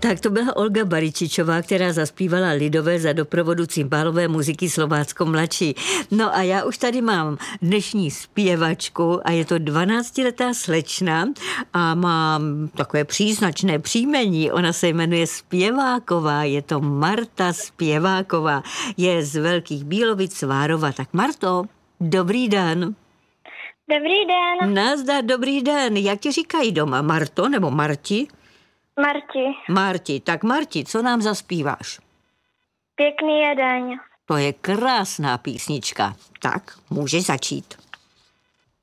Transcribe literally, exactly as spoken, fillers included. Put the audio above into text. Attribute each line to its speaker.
Speaker 1: Tak to byla Olga Baričičová, která zaspívala lidové za doprovodu cimbálové muziky Slovácko mladší. No a já už tady mám dnešní zpěvačku a je to dvanáctiletá slečna a mám takové příznačné příjmení. Ona se jmenuje Zpěváková, je to Marta Zpěváková. Je z Velkých Bílovic Svárova. Tak Marto, dobrý den.
Speaker 2: Dobrý den.
Speaker 1: Nazdar, dobrý den. Jak ti říkají doma? Marto nebo Marti?
Speaker 2: Marti.
Speaker 1: Marti, tak Marti, co nám zaspíváš?
Speaker 2: Pěkný je deň.
Speaker 1: To je krásná písnička. Tak, můžeš začít.